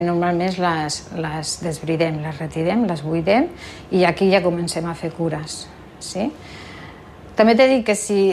Normalment les desbridem, les retirem, les buidem i aquí ja comencem a fer cures. Sí? També t'he dit que si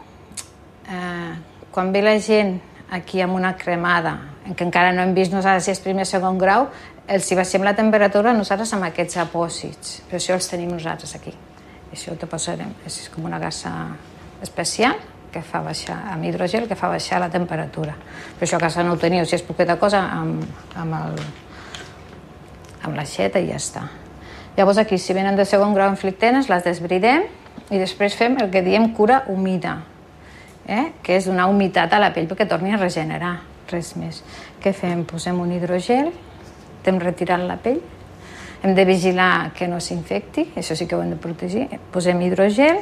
quan ve la gent aquí amb una cremada, en què encara no hem vist nosaltres si és primer o segon grau, els hi baixem la temperatura nosaltres amb aquests apòsits, però això els tenim nosaltres aquí. Això t'ho posarem, és com una gasa especial que fa baixar, amb hidrogel, que fa baixar la temperatura. Però això a casa no ho teniu, si és poqueta cosa, amb l'aixeta i ja està. Llavors aquí, si venen de segon grau en flictenes, les desbridem i després fem el que diem cura humida, que és donar humitat a la pell perquè torni a regenerar, res més. Què fem? Posem un hidrogel, estem retirant la pell, hem de vigilar que no s'infecti, això sí que ho hem de protegir. Posem hidrogel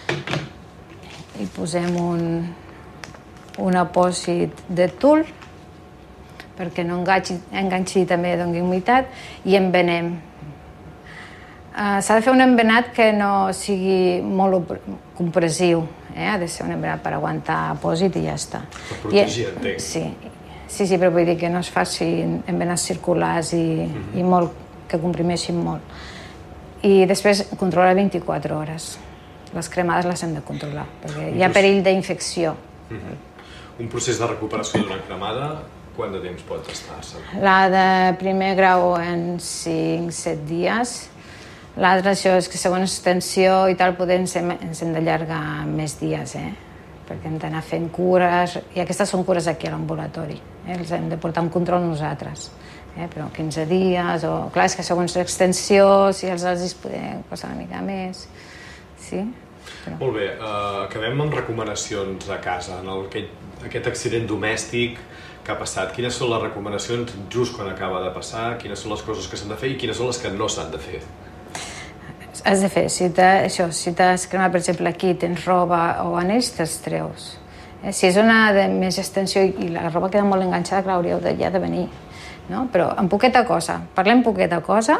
i posem un apòsit de tul perquè no enganxi també doni humitat i envenem. S'ha de fer un envenat que no sigui molt compressiu, ha de ser un envenat per aguantar apòsit i ja està. Per protegir, entenc. Sí, però vull dir que no es facin envenats circulars i molt, que comprimeixin molt. I després controlar 24 hores. Les cremades les hem de controlar, perquè hi ha perill d'infecció. Un procés de recuperació d'una cremada, quant de temps pot estar-se? La de primer grau en 5-7 dies. L'altre, això és que segons extensió i tal, poder ens hem d'allargar més dies, perquè hem d'anar fent cures, i aquestes són cures aquí a l'ambulatori, els hem de portar un control nosaltres, però 15 dies, o clar, és que segons l'extensió, si els has podem passar una mica més, sí. Però... Molt bé, acabem amb recomanacions a casa, en aquest accident domèstic que ha passat. Quines són les recomanacions just quan acaba de passar, quines són les coses que s'han de fer i quines són les que no s'han de fer? Has de fer, si t'has cremat, per exemple, aquí, tens roba o anells, te'ls treus. Si és una de més extensió i la roba queda molt enganxada, clar, hauríeu ja de venir. No? Però amb poqueta cosa, parlem poqueta cosa,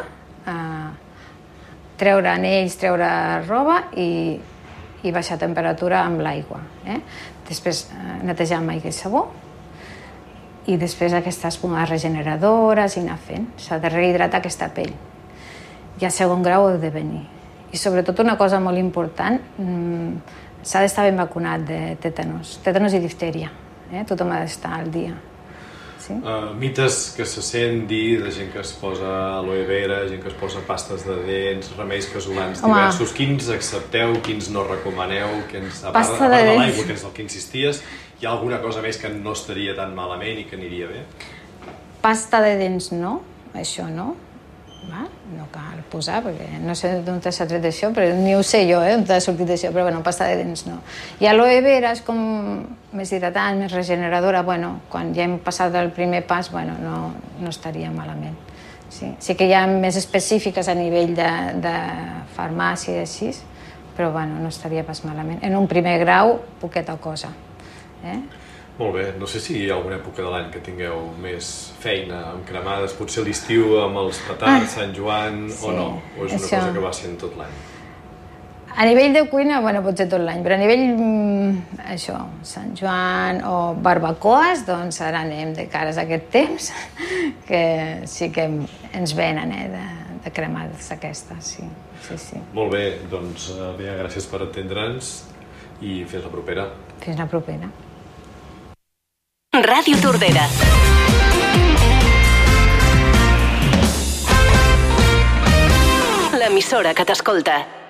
treure anells, treure roba i baixar temperatura amb l'aigua. Després netejar amb aigua i sabó i després aquestes pomes regeneradores i anar fent. S'ha de rehidratar aquesta pell. I a segon grau heu de venir. I sobretot una cosa molt important, s'ha d'estar ben vacunat de tètanos i diftèria. Tothom ha d'estar al dia. Sí? Mites que se sent dir de gent que es posa aloe vera, gent que es posa pastes de dents, remeis casolans diversos. Quins accepteu, quins no recomaneu? A part de l'aigua, que és el que insisties, hi ha alguna cosa més que no estaria tan malament i que aniria bé? Pasta de dents no, això no. No cal posar, perquè no sé d'on s'ha tret això, però ni ho sé jo, d'on ha sortit això, però bueno, pasta de dents no. I aloe vera és com més hidratant, més regeneradora, bueno, quan ja hem passat el primer pas, bueno, no estaria malament. Sí que hi ha més específiques a nivell de farmàcia i així, però bueno, no estaria pas malament. En un primer grau, poqueta cosa. Molt bé, no sé si hi ha alguna època de l'any que tingueu més feina amb cremades, potser l'estiu amb els petards, Sant Joan, o no? O és una cosa que va sent tot l'any? A nivell de cuina, bueno, pot ser tot l'any, però a nivell, això, Sant Joan o barbacoes, doncs ara anem de cares a aquest temps, que sí que ens venen, de cremades aquestes, sí. Molt bé, doncs, Bea, gràcies per atendre'ns i fins la propera. Fins la propera. Ràdio Tordera. L'emissora que t'escolta.